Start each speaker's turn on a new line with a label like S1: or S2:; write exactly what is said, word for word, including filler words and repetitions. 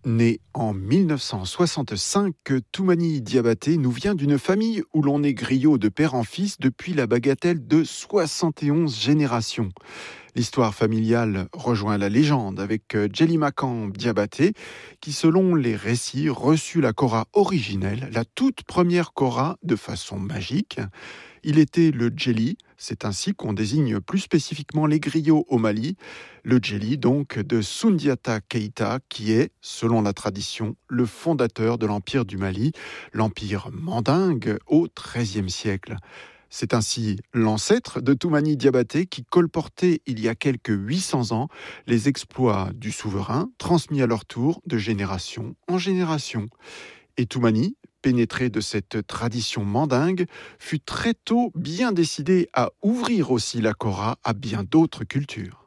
S1: Né en mille neuf cent soixante-cinq, Toumani Diabaté nous vient d'une famille où l'on est griot de père en fils depuis la bagatelle de soixante et onze générations. L'histoire familiale rejoint la légende avec Djelimakan Diabaté qui, selon les récits, reçut la kora originelle, la toute première kora de façon magique. Il était le Djeli, c'est ainsi qu'on désigne plus spécifiquement les griots au Mali, le Djeli donc de Soundiata Keïta qui est, selon la tradition, le fondateur de l'Empire du Mali, l'Empire mandingue au treizième siècle. C'est ainsi l'ancêtre de Toumani Diabaté qui colportait il y a quelques huit cents ans les exploits du souverain, transmis à leur tour de génération en génération. Et Toumani, pénétré de cette tradition mandingue, fut très tôt bien décidé à ouvrir aussi la kora à bien d'autres cultures.